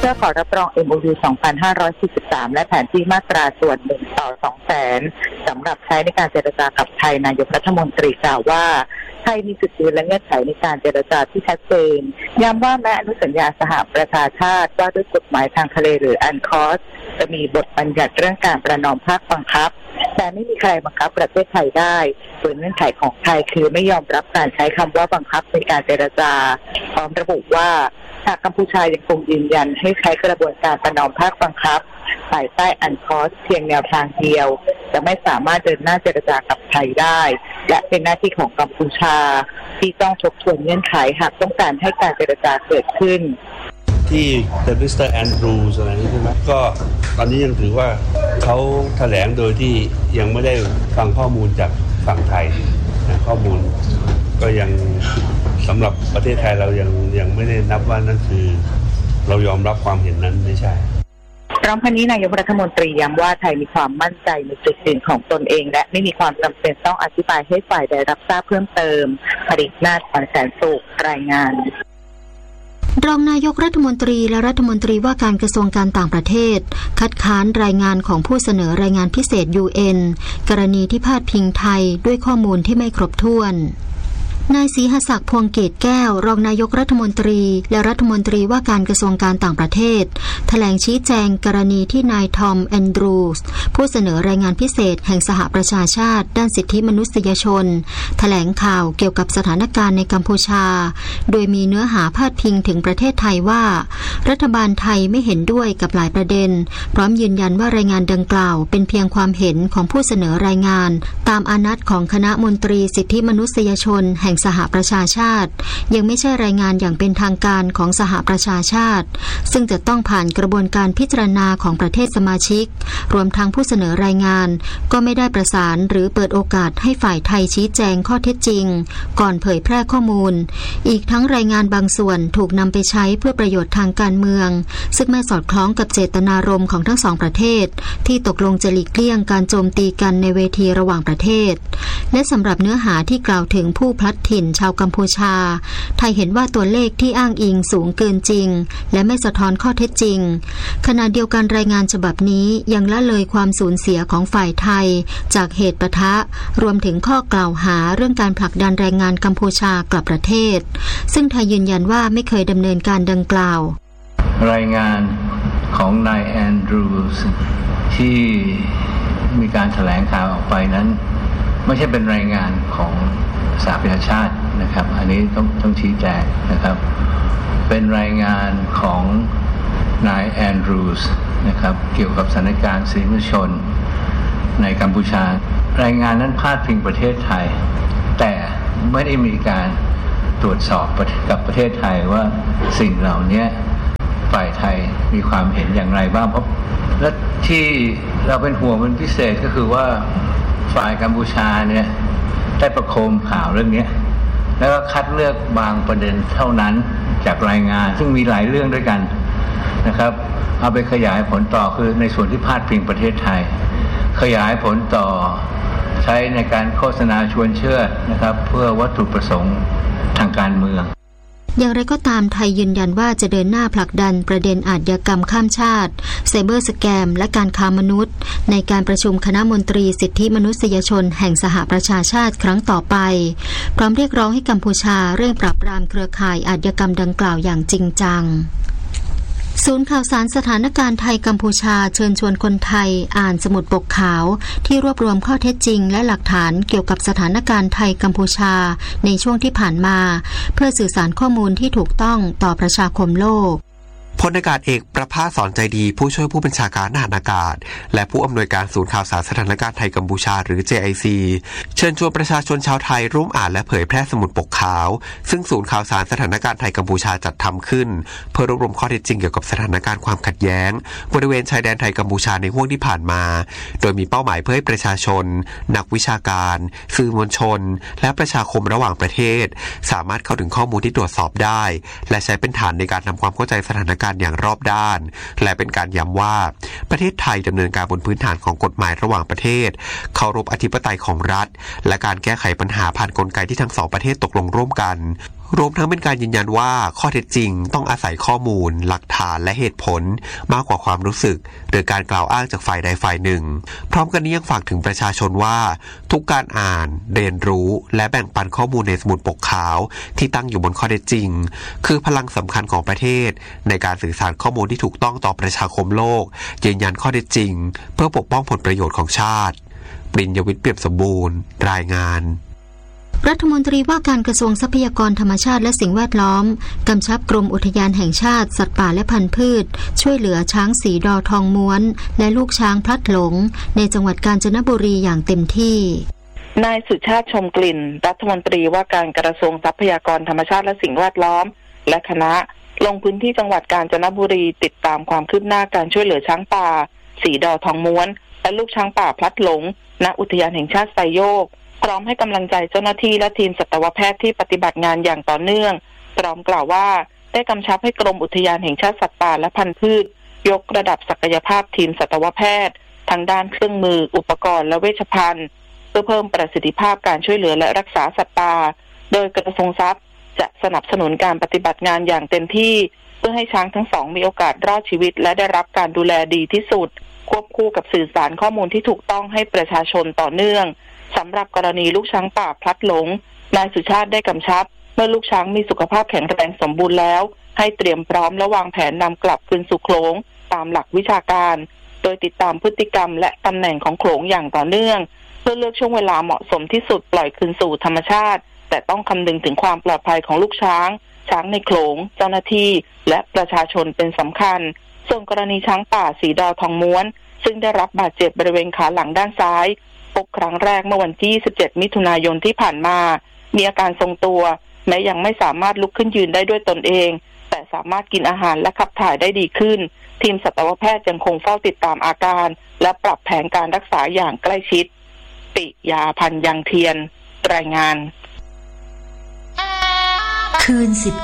เพื่อขอรับรอง MOU 2543 และแผนที่มาตราส่วน 1/200,000 สำหรับใช้ในการเจรจากับไทยนายกรัฐมนตรีกล่าวว่าไทยมีจุดยืนและเงื่อนไขในการเจรจาที่ชัดเจนย้ำว่าแม้อนุสัญญาสหประชาชาติว่าด้วยกฎหมายทางทะเลหรือ AUKUS จะมีบทบัญญัติเรื่องการประนอมภาคบังคับแต่ไม่มีใครบังคับประเทศไทยได้โดยเงื่อนไขของไทยคือไม่ยอมรับการใช้คำว่าบังคับในการเจรจาพร้อมระบุว่าหากกัมพูชายังคงยืนยันให้ใช้กระบวนการประนอมภาคบังคับภายใต้ AUKUS เพียงแนวทางเดียวจะไม่สามารถเดินหน้าเจรจากับไทยได้และเป็นหน้าที่ของกัมพูชาที่ต้องทบทวนเงื่อนไขหากต้องการให้การเจรจาเกิดขึ้นที่มิสเตอร์แอนดรูส์อะไรนี้ใช่ไหมก็ตอนนี้ยังถือว่าเขาแถลงโดยที่ยังไม่ได้ฟังข้อมูลจากฝั่งไทยข้อมูลก็ยังสำหรับประเทศไทยเรายังไม่ได้นับว่านั่นคือเรายอมรับความเห็นนั้นไม่ใช่พร้อมกันนี้นายกรัฐมนตรีย้ำว่าไทยมีความมั่นใจในจุดยืนของตนเองและไม่มีความจำเป็นต้องอธิบายให้ฝ่ายใดรับทราบเพิ่มเติมผลิตนาถ แสนสุขรายงานรองนายกรัฐมนตรีและรัฐมนตรีว่าการกระทรวงการต่างประเทศคัดค้านรายงานของผู้เสนอรายงานพิเศษ UN กรณีที่พาดพิงไทยด้วยข้อมูลที่ไม่ครบถ้วนนายศรีหศักดิ์ พวงเกตแก้วรองนายกรัฐมนตรีและรัฐมนตรีว่าการกระทรวงการต่างประเทศแถลงชี้แจงกรณีที่นายทอมแอนดรูส์ผู้เสนอรายงานพิเศษแห่งสหประชาชาติด้านสิทธิมนุษยชนแถลงข่าวเกี่ยวกับสถานการณ์ในกัมพูชาโดยมีเนื้อหาพาดพิงถึงประเทศไทยว่ารัฐบาลไทยไม่เห็นด้วยกับหลายประเด็นพร้อมยืนยันว่ารายงานดังกล่าวเป็นเพียงความเห็นของผู้เสนอรายงานตามอานัตของคณะมนตรีสิทธิมนุษยชนแห่งสหประชาชาติยังไม่ใช่รายงานอย่างเป็นทางการของสหประชาชาติซึ่งจะต้องผ่านกระบวนการพิจารณาของประเทศสมาชิกรวมทั้งผู้เสนอรายงานก็ไม่ได้ประสานหรือเปิดโอกาสให้ฝ่ายไทยชี้แจงข้อเท็จจริงก่อนเผยแพร่ข้อมูลอีกทั้งรายงานบางส่วนถูกนำไปใช้เพื่อประโยชน์ทางการเมืองซึ่งไม่สอดคล้องกับเจตนารมณ์ของทั้งสองประเทศที่ตกลงจะหลีกเลี่ยงการโจมตีกันในเวทีระหว่างประเทศและสำหรับเนื้อหาที่กล่าวถึงผู้พลัดถิ่นชาวกัมพูชาไทยเห็นว่าตัวเลขที่อ้างอิงสูงเกินจริงและไม่สะท้อนข้อเท็จจริงขณะเดียวกันรายงานฉบับนี้ยังละเลยความสูญเสียของฝ่ายไทยจากเหตุปะทะรวมถึงข้อกล่าวหาเรื่องการผลักดันแรงงานกัมพูชากลับประเทศซึ่งไทยยืนยันว่าไม่เคยดำเนินการดังกล่าวรายงานของนายแอนดรูส์ที่มีการแถลงข่าวออกไปนั้นไม่ใช่เป็นรายงานของสหประชาชาตินะครับอันนี้ต้องชี้แจงนะครับเป็นรายงานของนายแอนดรูส์นะครับเกี่ยวกับสถานการณ์สิทธิมนุษยชนในกัมพูชารายงานนั้นพาดพิงประเทศไทยแต่ไม่ได้มีการตรวจสอบกับประเทศไทยว่าสิ่งเหล่านี้ฝ่ายไทยมีความเห็นอย่างไรบ้างเพราะและที่เราเป็นห่วงเป็นพิเศษก็คือว่าฝ่ายกัมพูชาเนี่ยได้ประโคมข่าวเรื่องนี้แล้วก็คัดเลือกบางประเด็นเท่านั้นจากรายงานซึ่งมีหลายเรื่องด้วยกันนะครับเอาไปขยายผลต่อคือในส่วนที่พาดพิงประเทศไทยขยายผลต่อใช้ในการโฆษณาชวนเชื่อนะครับเพื่อวัตถุประสงค์ทางการเมืองอย่างไรก็ตามไทยยืนยันว่าจะเดินหน้าผลักดันประเด็นอาชญากรรมข้ามชาติไซเบอร์สแกมและการค้ามนุษย์ในการประชุมคณะมนตรีสิทธิมนุษยชนแห่งสหประชาชาติครั้งต่อไปพร้อมเรียกร้องให้กัมพูชาเร่งปราบปรามเครือข่ายอาชญากรรมดังกล่าวอย่างจริงจังศูนย์ข่าวสารสถานการณ์ไทยกัมพูชาเชิญชวนคนไทยอ่านสมุดปกขาวที่รวบรวมข้อเท็จจริงและหลักฐานเกี่ยวกับสถานการณ์ไทยกัมพูชาในช่วงที่ผ่านมาเพื่อสื่อสารข้อมูลที่ถูกต้องต่อประชาคมโลกพลอากาศเอกประภาสสอนใจดีผู้ช่วยผู้บัญชาการทหารอากาศและผู้อำนวยการศูนย์ข่าวสารสถานการณ์ไทยกัมพูชาหรือ JIC เชิญชวนประชาชนชาวไทยร่วมอ่านและเผยแพร่สมุดปกขาวซึ่งศูนย์ข่าวสารสถานการณ์ไทยกัมพูชาจัดทำขึ้นเพื่อรวบรวมข้อเท็จจริงเกี่ยวกับสถานการณ์ความขัดแย้งบริเวณชายแดนไทยกัมพูชาในห้วงที่ผ่านมาโดยมีเป้าหมายเพื่อให้ประชาชนนักวิชาการสื่อมวลชนและประชาคมระหว่างประเทศสามารถเข้าถึงข้อมูลที่ตรวจสอบได้และใช้เป็นฐานในการทำความเข้าใจสถานการณ์อย่างรอบด้านและเป็นการย้ำว่าประเทศไทยดำเนินการบนพื้นฐานของกฎหมายระหว่างประเทศเคารพอธิปไตยของรัฐและการแก้ไขปัญหาผ่านกลไกที่ทั้งสองประเทศตกลงร่วมกันรวมทั้งเป็นการยืนยันว่าข้อเท็จจริงต้องอาศัยข้อมูลหลักฐานและเหตุผลมากกว่าความรู้สึกหรือการกล่าวอ้างจากฝ่ายใดฝ่ายหนึ่งพร้อมกันนี้ยังฝากถึงประชาชนว่าทุกการอ่านเรียนรู้และแบ่งปันข้อมูลในสมุดปกขาวที่ตั้งอยู่บนข้อเท็จจริงคือพลังสำคัญของประเทศในการสื่อสารข้อมูลที่ถูกต้องต่อประชาคมโลกยืนยันข้อเท็จจริงเพื่อปกป้องผลประโยชน์ของชาติปริญญวิทย์เปี่ยมสมบูรณ์รายงานรัฐมนตรีว่าการกระทรวงทรัพยากรธรรมชาติและสิ่งแวดล้อมกำชับกรมอุทยานแห่งชาติสัตว์ป่าและพันธุ์พืชช่วยเหลือช้างสีดอทองม้วนและลูกช้างพลัดหลงในจังหวัดกาญจนบุรีอย่างเต็มที่นายสุชาติชมกลิ่นรัฐมนตรีว่าการกระทรวงทรัพยากรธรรมชาติและสิ่งแวดล้อมและคณะลงพื้นที่จังหวัดกาญจนบุรีติดตามความคืบหน้าการช่วยเหลือช้างป่าสีดอทองม้วนและลูกช้างป่าพลัดหลงณอุทยานแห่งชาติไซโยกพร้อมให้กำลังใจเจ้าหน้าที่และทีมสัตวแพทย์ที่ปฏิบัติงานอย่างต่อเนื่องพร้อมกล่าวว่าได้กำชับให้กรมอุทยานแห่งชาติสัตว์ป่าและพันธุ์พืชยกระดับศักยภาพทีมสัตวแพทย์ทางด้านเครื่องมืออุปกรณ์และเวชภัณฑ์เพื่อเพิ่มประสิทธิภาพการช่วยเหลือและรักษาสัตว์ป่าโดยกระทรวงทรัพย์จะสนับสนุนการปฏิบัติงานอย่างเต็มที่เพื่อให้ช้างทั้งสองมีโอกาสรอดชีวิตและได้รับการดูแลดีที่สุดควบคู่กับสื่อสารข้อมูลที่ถูกต้องให้ประชาชนต่อเนื่องสำหรับกรณีลูกช้างป่าพลัดหลงนายสุชาติได้กำชับเมื่อลูกช้างมีสุขภาพแข็งแรงสมบูรณ์แล้วให้เตรียมพร้อมและวางแผนนำกลับคืนสู่โขลงตามหลักวิชาการโดยติดตามพฤติกรรมและตำแหน่งของโขลงอย่างต่อเนื่องเพื่อเลือกช่วงเวลาเหมาะสมที่สุดปล่อยคืนสู่ธรรมชาติแต่ต้องคำนึงถึงความปลอดภัยของลูกช้างในโขลงเจ้าหน้าที่และประชาชนเป็นสำคัญส่วนกรณีช้างป่าสีดอทองม้วนซึ่งได้รับบาดเจ็บบริเวณขาหลังด้านซ้ายพบครั้งแรกเมื่อวันที่27มิถุนายนที่ผ่านมามีอาการทรงตัวแม้ยังไม่สามารถลุกขึ้นยืนได้ด้วยตนเองแต่สามารถกินอาหารและขับถ่ายได้ดีขึ้นทีมสัตวแพทย์ยังคงเฝ้าติดตามอาการและปรับแผนการรักษาอย่างใกล้ชิดปิยาพันธ์ยังเทียนรายงานคืน